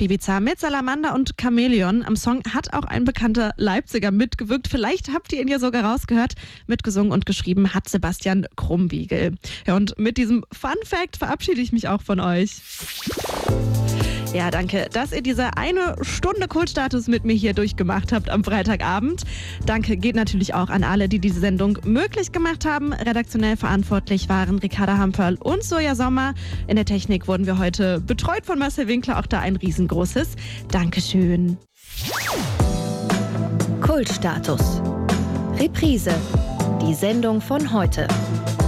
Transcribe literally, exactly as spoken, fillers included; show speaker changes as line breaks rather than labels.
Ibiza mit Salamander und Chamäleon. Am Song hat auch ein bekannter Leipziger mitgewirkt. Vielleicht habt ihr ihn ja sogar rausgehört. Mitgesungen und geschrieben hat Sebastian Krumbiegel. Ja, und mit diesem Fun Fact verabschiede ich mich auch von euch. Ja, danke, dass ihr diese eine Stunde Kultstatus mit mir hier durchgemacht habt am Freitagabend. Danke geht natürlich auch an alle, die diese Sendung möglich gemacht haben. Redaktionell verantwortlich waren Ricarda Hamperl und Soja Sommer. In der Technik wurden wir heute betreut von Marcel Winkler. Auch da ein riesengroßes Dankeschön.
Kultstatus. Reprise. Die Sendung von heute.